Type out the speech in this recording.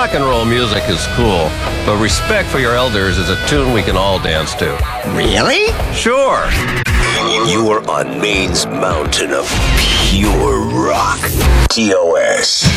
Rock and roll music is cool, but Respect for Your Elders is a tune we can all dance to. Really? Sure. You are on Maine's mountain of pure rock. TOS.